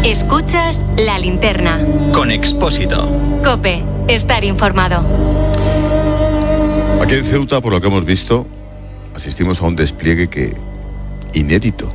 Escuchas La Linterna. Con Expósito. COPE. Estar informado. Aquí en Ceuta, por lo que hemos visto, asistimos a un despliegue inédito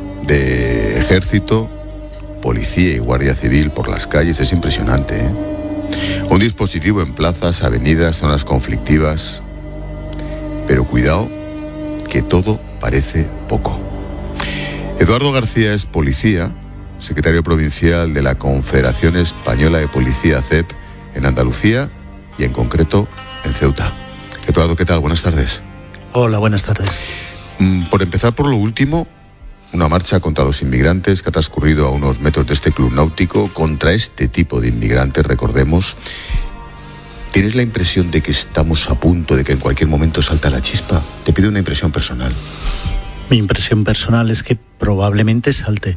de ejército, policía y guardia civil por las calles. Es impresionante, ¿eh? Un dispositivo en plazas, avenidas, zonas conflictivas. Pero cuidado, que todo parece poco. Eduardo García es policía, secretario provincial de la Confederación Española de Policía, CEP, en Andalucía y en concreto en Ceuta. Eduardo, ¿qué tal? Buenas tardes. Hola, buenas tardes. Por empezar por lo último, una marcha contra los inmigrantes que ha transcurrido a unos metros de este club náutico, contra este tipo de inmigrantes, recordemos. ¿Tienes la impresión de que estamos a punto de que en cualquier momento salta la chispa? Te pido una impresión personal. Mi impresión personal es que probablemente salte.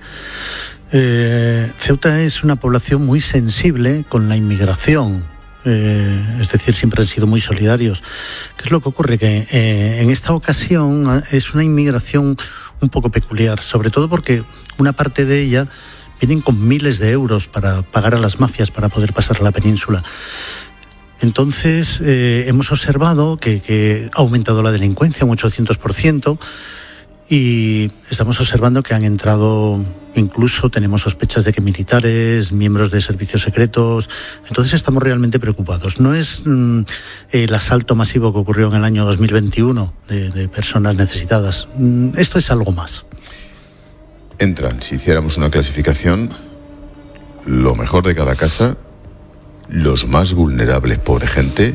Ceuta es una población muy sensible con la inmigración. Es decir, siempre han sido muy solidarios. ¿Qué es lo que ocurre? Que en esta ocasión es una inmigración un poco peculiar, sobre todo porque una parte de ella vienen con miles de euros para pagar a las mafias para poder pasar a la península. Entonces, hemos observado que ha aumentado la delincuencia un 800%, y estamos observando que han entrado, incluso tenemos sospechas de que militares, miembros de servicios secretos. Entonces estamos realmente preocupados. No es el asalto masivo que ocurrió en el año 2021 de personas necesitadas. Esto es algo más. Entran, si hiciéramos una clasificación, lo mejor de cada casa, los más vulnerables, pobre gente,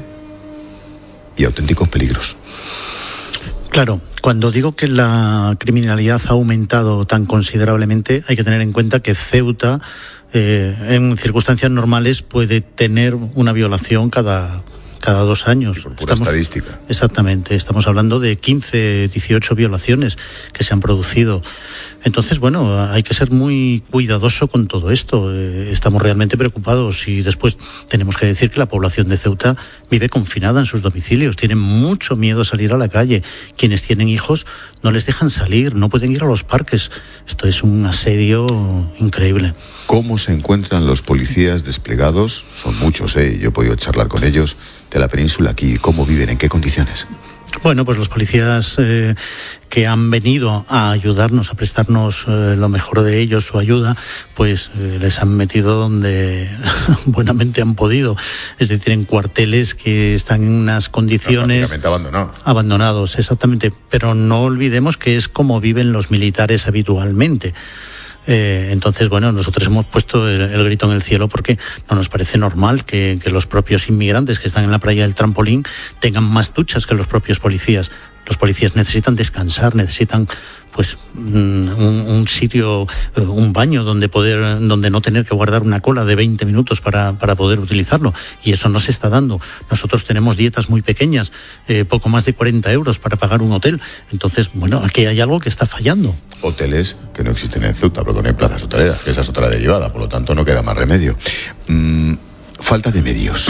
y auténticos peligros. Claro, cuando digo que la criminalidad ha aumentado tan considerablemente, hay que tener en cuenta que Ceuta, en circunstancias normales, puede tener una violación cada 2 años. Por pura estadística. Exactamente, estamos hablando de 15, 18 violaciones que se han producido. Entonces, bueno, hay que ser muy cuidadoso con todo esto. Estamos realmente preocupados, y después tenemos que decir que la población de Ceuta vive confinada en sus domicilios, tienen mucho miedo a salir a la calle. Quienes tienen hijos no les dejan salir, no pueden ir a los parques. Esto es un asedio increíble. ¿Cómo se encuentran los policías desplegados? Son muchos, yo he podido charlar con ellos, de la península aquí. ¿Cómo viven? ¿En qué condiciones? Bueno, pues los policías que han venido a ayudarnos, a prestarnos lo mejor de ellos, su ayuda, pues les han metido donde buenamente han podido. Es decir, en cuarteles que están en unas condiciones... Prácticamente abandonados, exactamente. Pero no olvidemos que es como viven los militares habitualmente. Entonces, bueno, nosotros hemos puesto el grito en el cielo porque no nos parece normal que los propios inmigrantes que están en la playa del Trampolín tengan más duchas que los propios policías. Los policías necesitan descansar, necesitan pues un sitio, un baño donde no tener que guardar una cola de 20 minutos para poder utilizarlo, y eso no se está dando. Nosotros tenemos dietas muy pequeñas, poco más de 40 euros para pagar un hotel. Entonces, bueno, aquí hay algo que está fallando. Hoteles que no existen en Ceuta, pero no hay plazas hoteleras, que esa es otra derivada, por lo tanto no queda más remedio. Falta de medios.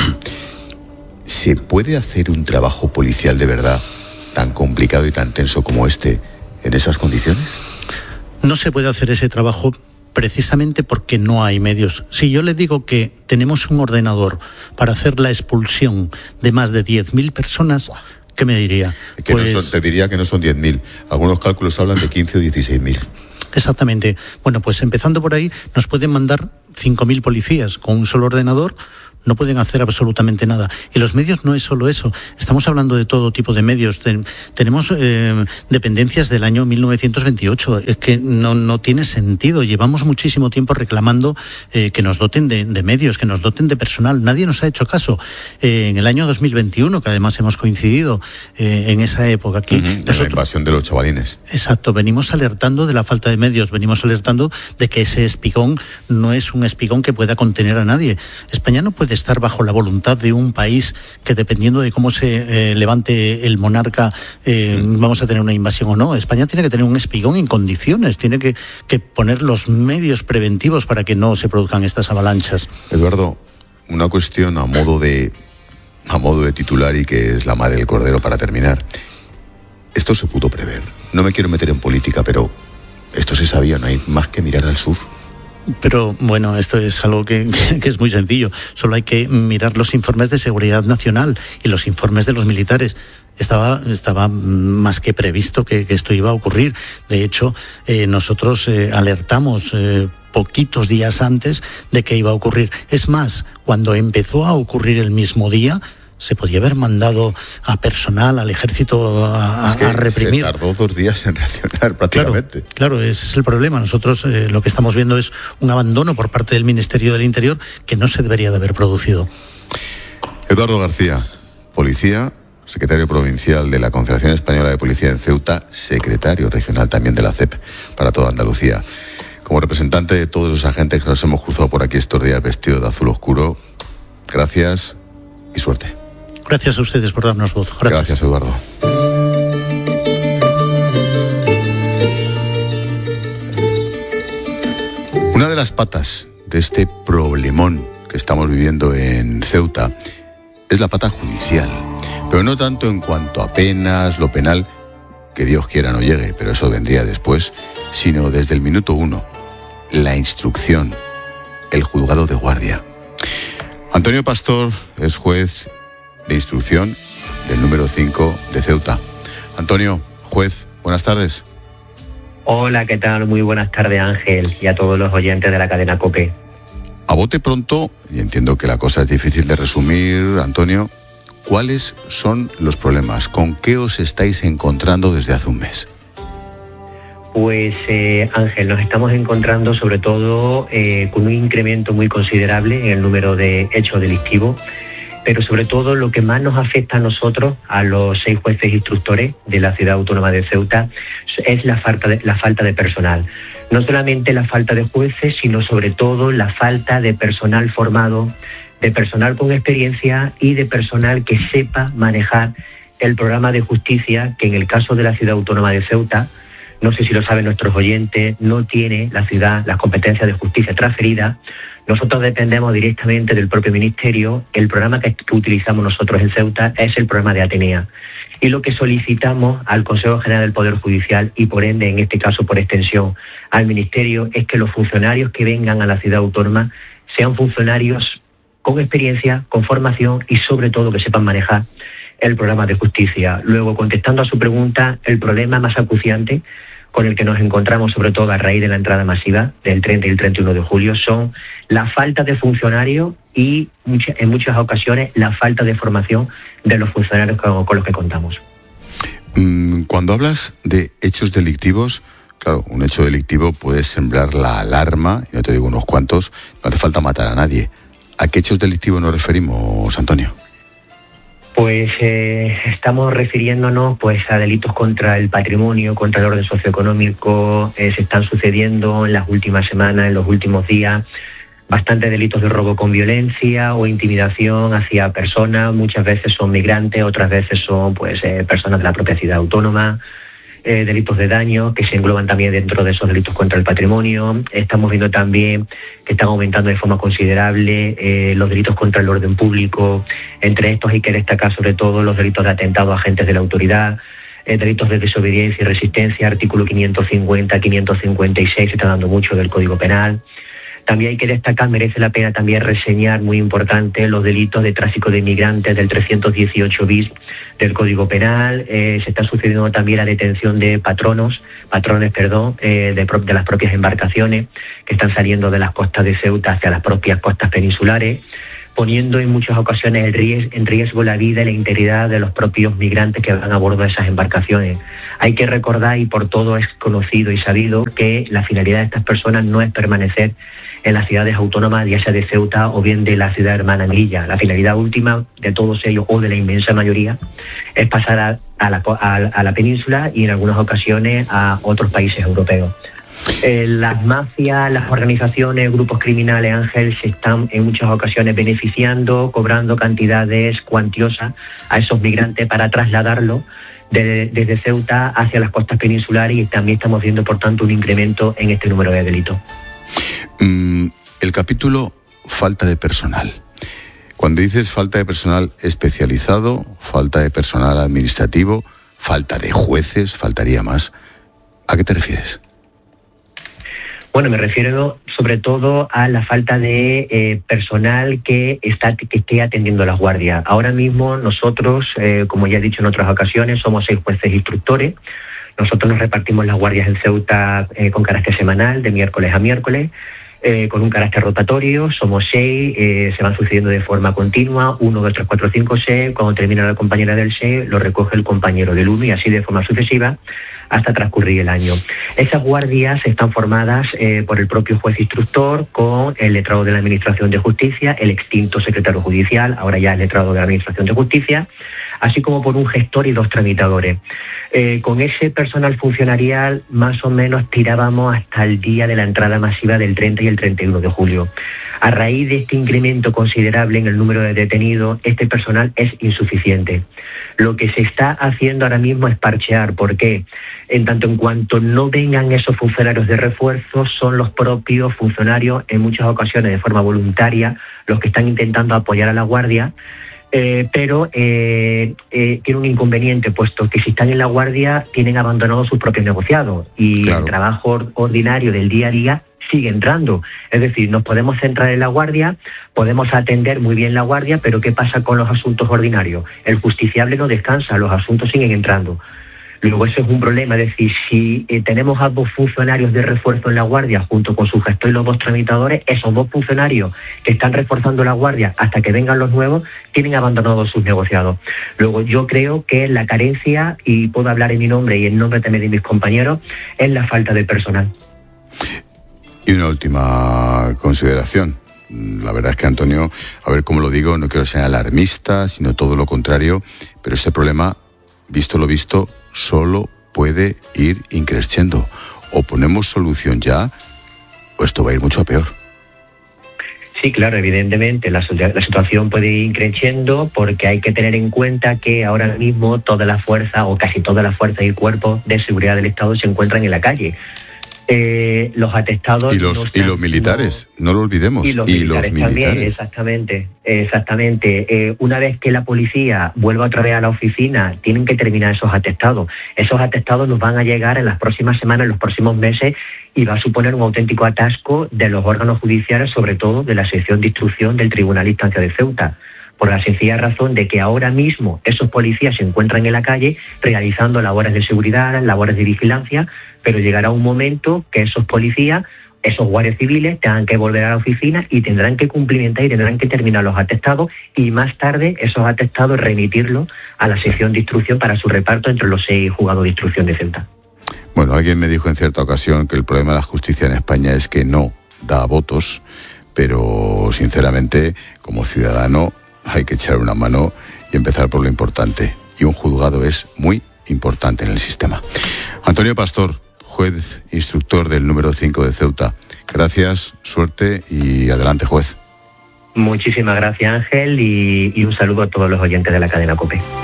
¿Se puede hacer un trabajo policial de verdad tan complicado y tan tenso como este en esas condiciones? No se puede hacer ese trabajo precisamente porque no hay medios. Si yo le digo que tenemos un ordenador para hacer la expulsión de más de 10.000 personas, ¿qué me diría? Te diría que no son 10.000. Algunos cálculos hablan de 15 o 16.000. Exactamente. Bueno, pues empezando por ahí, nos pueden mandar 5.000 policías con un solo ordenador. No pueden hacer absolutamente nada. Y los medios no es solo eso. Estamos hablando de todo tipo de medios. Tenemos dependencias del año 1928. Es que no tiene sentido. Llevamos muchísimo tiempo reclamando que nos doten de medios, que nos doten de personal. Nadie nos ha hecho caso. En el año 2021, que además hemos coincidido en esa época aquí. La invasión de los chavalines. Exacto. Venimos alertando de la falta de medios. Venimos alertando de que ese espigón no es un espigón que pueda contener a nadie. España no puede estar bajo la voluntad de un país que, dependiendo de cómo se levante el monarca, vamos a tener una invasión o no. España tiene que tener un espigón en condiciones, tiene que poner los medios preventivos para que no se produzcan estas avalanchas. Eduardo, una cuestión a modo de titular, y que es la madre del cordero para terminar. Esto se pudo prever. No me quiero meter en política, pero esto se sabía, no hay más que mirar al sur. Pero bueno, esto es algo que es muy sencillo. Solo hay que mirar los informes de seguridad nacional y los informes de los militares. Estaba más que previsto que esto iba a ocurrir. De hecho, nosotros alertamos poquitos días antes de que iba a ocurrir. Es más, cuando empezó a ocurrir el mismo día, se podía haber mandado a personal, al ejército, a reprimir. Se tardó 2 días en reaccionar prácticamente. Claro, ese es el problema. Nosotros lo que estamos viendo es un abandono por parte del Ministerio del Interior que no se debería de haber producido. Eduardo García, policía, secretario provincial de la Confederación Española de Policía en Ceuta, secretario regional también de la CEP para toda Andalucía. Como representante de todos los agentes que nos hemos cruzado por aquí estos días vestidos de azul oscuro, gracias y suerte. Gracias a ustedes por darnos voz. Gracias, Eduardo. Una de las patas de este problemón que estamos viviendo en Ceuta es la pata judicial, pero no tanto en cuanto a penas, lo penal, que Dios quiera no llegue, pero eso vendría después, sino desde el minuto 1, la instrucción, el juzgado de guardia. Antonio Pastor es juez de instrucción del número 5 de Ceuta. Antonio, juez, buenas tardes. Hola, ¿qué tal? Muy buenas tardes, Ángel, y a todos los oyentes de la cadena COPE. A bote pronto, y entiendo que la cosa es difícil de resumir, Antonio, ¿cuáles son los problemas? ¿Con qué os estáis encontrando desde hace un mes? Pues, Ángel, nos estamos encontrando sobre todo con un incremento muy considerable en el número de hechos delictivos, pero sobre todo lo que más nos afecta a nosotros, a los 6 jueces instructores de la Ciudad Autónoma de Ceuta, es la falta de personal. No solamente la falta de jueces, sino sobre todo la falta de personal formado, de personal con experiencia y de personal que sepa manejar el programa de justicia, que en el caso de la Ciudad Autónoma de Ceuta, no sé si lo saben nuestros oyentes, no tiene la ciudad las competencias de justicia transferidas. Nosotros dependemos directamente del propio ministerio. El programa que utilizamos nosotros en Ceuta es el programa de Atenea. Y lo que solicitamos al Consejo General del Poder Judicial y por ende, en este caso por extensión, al ministerio, es que los funcionarios que vengan a la ciudad autónoma sean funcionarios con experiencia, con formación y sobre todo que sepan manejar el programa de justicia. Luego, contestando a su pregunta, el problema más acuciante con el que nos encontramos, sobre todo a raíz de la entrada masiva del 30 y el 31 de julio, son la falta de funcionarios y, en muchas ocasiones, la falta de formación de los funcionarios con los que contamos. Cuando hablas de hechos delictivos, claro, un hecho delictivo puede sembrar la alarma, y no te digo unos cuantos, no hace falta matar a nadie. ¿A qué hechos delictivos nos referimos, Antonio? Pues estamos refiriéndonos a delitos contra el patrimonio, contra el orden socioeconómico. Se están sucediendo en las últimas semanas, en los últimos días, bastantes delitos de robo con violencia o intimidación hacia personas. Muchas veces son migrantes, otras veces son personas de la propia ciudad autónoma. Delitos de daño que se engloban también dentro de esos delitos contra el patrimonio. Estamos viendo también que están aumentando de forma considerable los delitos contra el orden público. Entre estos hay que destacar sobre todo los delitos de atentado a agentes de la autoridad, delitos de desobediencia y resistencia, artículo 550, 556, se está dando mucho del Código Penal. También hay que destacar, merece la pena también reseñar, muy importante, los delitos de tráfico de inmigrantes del 318 bis del Código Penal. Se está sucediendo también la detención de patrones, de las propias embarcaciones que están saliendo de las costas de Ceuta hacia las propias costas peninsulares, poniendo en muchas ocasiones en riesgo la vida y la integridad de los propios migrantes que van a bordo de esas embarcaciones. Hay que recordar, y por todo es conocido y sabido, que la finalidad de estas personas no es permanecer en las ciudades autónomas, ya sea de Ceuta o bien de la ciudad hermana Melilla. La finalidad última de todos ellos, o de la inmensa mayoría, es pasar a la península y en algunas ocasiones a otros países europeos. Las mafias, las organizaciones, grupos criminales, Ángel, se están en muchas ocasiones beneficiando, cobrando cantidades cuantiosas a esos migrantes para trasladarlos desde Ceuta hacia las costas peninsulares, y también estamos viendo, por tanto, un incremento en este número de delitos. El capítulo falta de personal. Cuando dices falta de personal especializado, falta de personal administrativo, falta de jueces, faltaría más, ¿a qué te refieres? Bueno, me refiero sobre todo a la falta de personal que esté atendiendo las guardias. Ahora mismo nosotros, como ya he dicho en otras ocasiones, somos 6 jueces instructores. Nosotros nos repartimos las guardias en Ceuta con carácter semanal, de miércoles a miércoles, con un carácter rotatorio. Somos 6, se van sucediendo de forma continua, 1, 2, 3, 4, 5, 6. Cuando termina la compañera del 6, lo recoge el compañero del 1 y así de forma sucesiva hasta transcurrir el año. Esas guardias están formadas por el propio juez instructor, con el letrado de la Administración de Justicia, el extinto secretario judicial, ahora ya el letrado de la Administración de Justicia, así como por un gestor y 2 tramitadores. Con ese personal funcionarial más o menos tirábamos hasta el día de la entrada masiva del 30 y el 31 de julio. A raíz de este incremento considerable en el número de detenidos, este personal es insuficiente. Lo que se está haciendo ahora mismo es parchear. ¿Por qué? En tanto en cuanto no vengan esos funcionarios de refuerzo, son los propios funcionarios, en muchas ocasiones de forma voluntaria, los que están intentando apoyar a la guardia, pero tiene un inconveniente, puesto que si están en la guardia tienen abandonados sus propios negociados y claro, el trabajo ordinario del día a día sigue entrando. Es decir, nos podemos centrar en la guardia, podemos atender muy bien la guardia, pero ¿qué pasa con los asuntos ordinarios? El justiciable no descansa, los asuntos siguen entrando. Luego eso es un problema, es decir, si tenemos a 2 funcionarios de refuerzo en la guardia junto con su gestor y los 2 tramitadores, esos 2 funcionarios que están reforzando la guardia hasta que vengan los nuevos tienen abandonados sus negociados. Luego yo creo que la carencia, y puedo hablar en mi nombre y en nombre también de mis compañeros, es la falta de personal. Y una última consideración. La verdad es que, Antonio, a ver cómo lo digo, no quiero ser alarmista, sino todo lo contrario, pero este problema, visto lo visto, solo puede ir increciendo. O ponemos solución ya, o esto va a ir mucho a peor. Sí, claro, evidentemente la situación puede ir increciendo, porque hay que tener en cuenta que ahora mismo toda la fuerza, o casi toda la fuerza y cuerpos de seguridad del Estado se encuentran en la calle. Los atestados y los militares, no lo olvidemos, y los militares también, exactamente. Una vez que la policía vuelva otra vez a la oficina, tienen que terminar esos atestados nos van a llegar en las próximas semanas, en los próximos meses, y va a suponer un auténtico atasco de los órganos judiciales, sobre todo de la sección de instrucción del Tribunal de Instancia de Ceuta, por la sencilla razón de que ahora mismo esos policías se encuentran en la calle realizando labores de seguridad, labores de vigilancia, pero llegará un momento que esos policías, esos guardias civiles, tengan que volver a la oficina y tendrán que cumplimentar y tendrán que terminar los atestados, y más tarde esos atestados remitirlos a la sección de instrucción para su reparto entre los 6 juzgados de instrucción de Ceuta. Bueno, alguien me dijo en cierta ocasión que el problema de la justicia en España es que no da votos, pero sinceramente, como ciudadano, hay que echar una mano y empezar por lo importante. Y un juzgado es muy importante en el sistema. Antonio Pastor, juez instructor del número 5 de Ceuta. Gracias, suerte y adelante, juez. Muchísimas gracias, Ángel, y un saludo a todos los oyentes de la cadena COPE.